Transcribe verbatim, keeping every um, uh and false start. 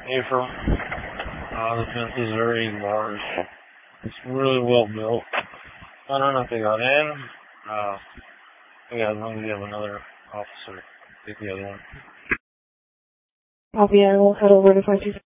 April. Uh, the fence is very large. It's really well built. I don't know if they got in. Uh, yeah, as long as you have another officer, take the other one. Copy, I will head over to five two.